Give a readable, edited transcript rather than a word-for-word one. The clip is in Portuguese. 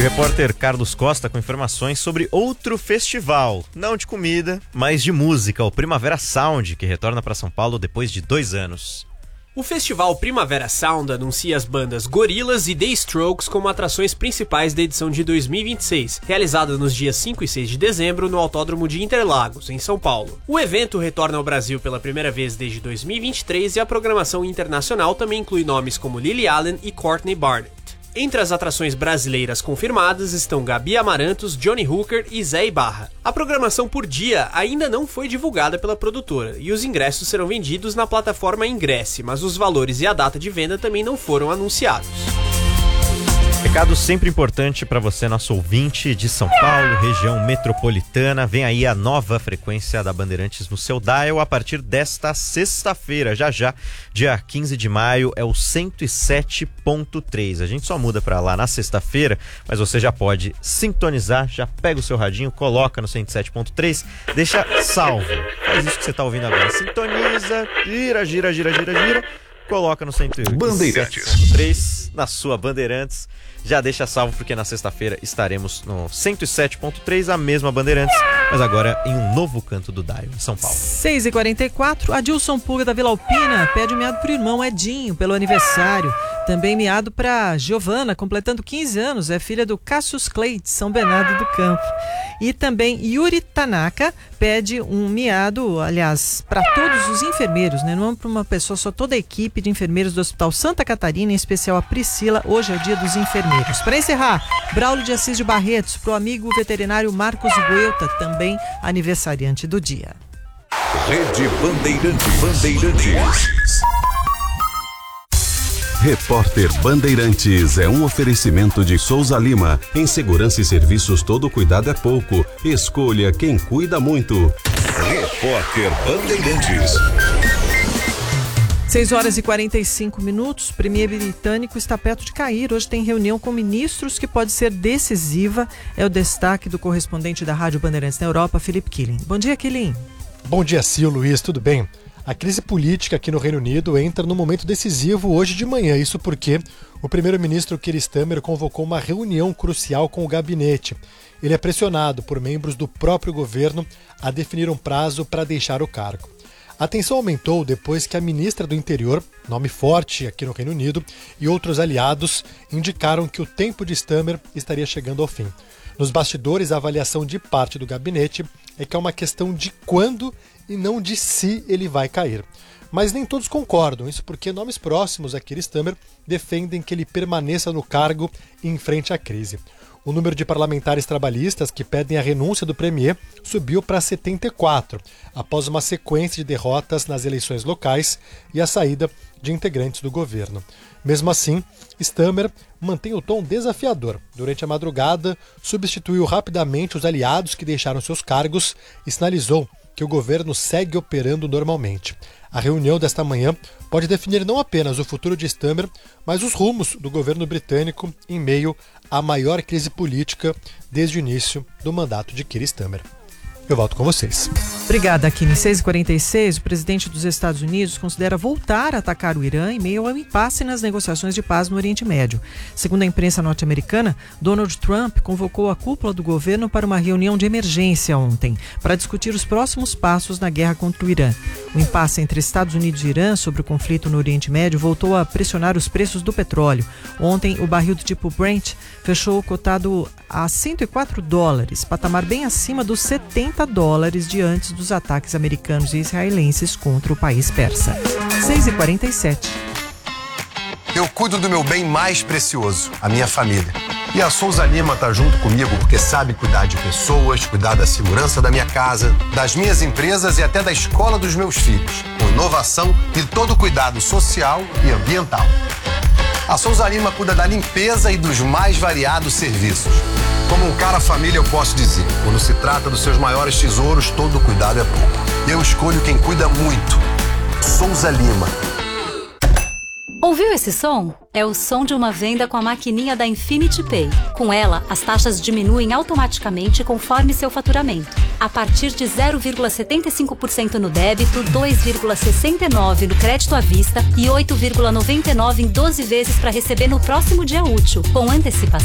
Repórter Carlos Costa com informações sobre outro festival, não de comida, mas de música, o Primavera Sound, que retorna para São Paulo depois de 2 anos. O festival Primavera Sound anuncia as bandas Gorillaz e The Strokes como atrações principais da edição de 2026, realizada nos dias 5 e 6 de dezembro no Autódromo de Interlagos, em São Paulo. O evento retorna ao Brasil pela primeira vez desde 2023 e a programação internacional também inclui nomes como Lily Allen e Courtney Barnett. Entre as atrações brasileiras confirmadas estão Gabi Amarantos, Johnny Hooker e Zé Ibarra. A programação por dia ainda não foi divulgada pela produtora e os ingressos serão vendidos na plataforma Ingresse, mas os valores e a data de venda também não foram anunciados. Recado sempre importante para você, nosso ouvinte de São Paulo, região metropolitana. Vem aí a nova frequência da Bandeirantes no seu dial a partir desta sexta-feira. Já, dia 15 de maio, é o 107.3. A gente só muda para lá na sexta-feira, mas você já pode sintonizar, já pega o seu radinho, coloca no 107.3, deixa salvo. Faz isso que você está ouvindo agora. Sintoniza, gira, coloca no 107.3 na sua Bandeirantes. Já deixa salvo porque na sexta-feira estaremos no 107.3, a mesma Bandeirantes, mas agora em um novo canto do dial, em São Paulo. 6h44, Adilson Pulga da Vila Alpina pede um miado pro irmão Edinho pelo aniversário. Também miado para Giovana, completando 15 anos, é filha do Cassius Clay, de São Bernardo do Campo. E também Yuri Tanaka pede um miado, aliás, para todos os enfermeiros, né? Não para uma pessoa só, toda a equipe de enfermeiros do Hospital Santa Catarina, em especial a Priscila. Hoje é o dia dos enfermeiros. Para encerrar, Braulio de Assis de Barretos, pro amigo veterinário Marcos Guelta, também aniversariante do dia. Rede Bandeirantes. Repórter Bandeirantes é um oferecimento de Souza Lima. Em segurança e serviços, todo cuidado é pouco. Escolha quem cuida muito. Repórter Bandeirantes. 6h45. O Premier britânico está perto de cair. Hoje tem reunião com ministros que pode ser decisiva. É o destaque do correspondente da Rádio Bandeirantes na Europa, Felipe Killing. Bom dia, Killing. Bom dia, Sil, Luiz, tudo bem? A crise política aqui no Reino Unido entra num momento decisivo hoje de manhã. Isso porque o primeiro-ministro Keir Starmer convocou uma reunião crucial com o gabinete. Ele é pressionado por membros do próprio governo a definir um prazo para deixar o cargo. A tensão aumentou depois que a ministra do Interior, nome forte aqui no Reino Unido, e outros aliados indicaram que o tempo de Starmer estaria chegando ao fim. Nos bastidores, a avaliação de parte do gabinete é que é uma questão de quando e não de se ele vai cair. Mas nem todos concordam, isso porque nomes próximos a Keir Starmer defendem que ele permaneça no cargo e enfrente a crise. O número de parlamentares trabalhistas que pedem a renúncia do premier subiu para 74, após uma sequência de derrotas nas eleições locais e a saída de integrantes do governo. Mesmo assim, Starmer mantém o tom desafiador. Durante a madrugada, substituiu rapidamente os aliados que deixaram seus cargos e sinalizou que o governo segue operando normalmente. A reunião desta manhã pode definir não apenas o futuro de Starmer, mas os rumos do governo britânico em meio à maior crise política desde o início do mandato de Keir Starmer. Eu volto com vocês. Obrigada, Kini. 6h46, o presidente dos Estados Unidos considera voltar a atacar o Irã em meio ao impasse nas negociações de paz no Oriente Médio. Segundo a imprensa norte-americana, Donald Trump convocou a cúpula do governo para uma reunião de emergência ontem, para discutir os próximos passos na guerra contra o Irã. O impasse entre Estados Unidos e Irã sobre o conflito no Oriente Médio voltou a pressionar os preços do petróleo. Ontem, o barril do tipo Brent fechou cotado a $104, patamar bem acima dos $70 de antes dos ataques americanos e israelenses contra o país persa. 6h47. Eu cuido do meu bem mais precioso, a minha família. E a Souza Lima tá junto comigo porque sabe cuidar de pessoas, cuidar da segurança da minha casa, das minhas empresas e até da escola dos meus filhos, com inovação e todo o cuidado social e ambiental. A Souza Lima cuida da limpeza e dos mais variados serviços. Como um cara família, eu posso dizer, quando se trata dos seus maiores tesouros, todo cuidado é pouco. Eu escolho quem cuida muito. Souza Lima. Ouviu esse som? É o som de uma venda com a maquininha da Infinity Pay. Com ela, as taxas diminuem automaticamente conforme seu faturamento. A partir de 0,75% no débito, 2,69% no crédito à vista e 8,99% em 12 vezes para receber no próximo dia útil, com antecipação.